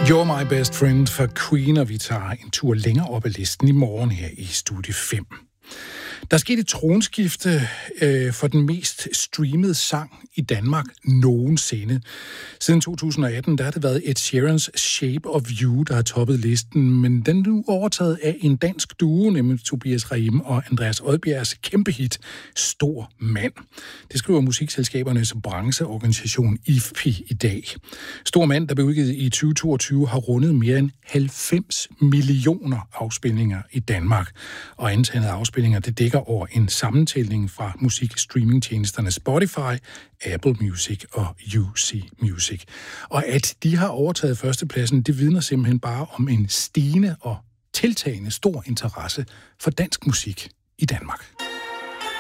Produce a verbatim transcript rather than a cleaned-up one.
You're My Best Friend for Queen, og vi tager en tur længere op ad listen i morgen her i Studie fem. Der skete et tronskifte øh, for den mest streamede sang i Danmark nogensinde. Siden to tusind og atten der har det været Ed Sheerans Shape of You, der har toppet listen, men den er nu overtaget af en dansk duo, nemlig Tobias Rahim og Andreas Odbjergs kæmpe hit Stor Mand. Det skriver musikselskabernes brancheorganisation I F P I i dag. Stor Mand, der blev udgivet i tyve toogtyve, har rundet mere end halvfems millioner afspilninger i Danmark. Og antallet af afspilninger, det dækker over en sammentælling fra musikstreamingtjenesterne Spotify, Apple Music og U C Music. Og at de har overtaget førstepladsen, det vidner simpelthen bare om en stigende og tiltagende stor interesse for dansk musik i Danmark.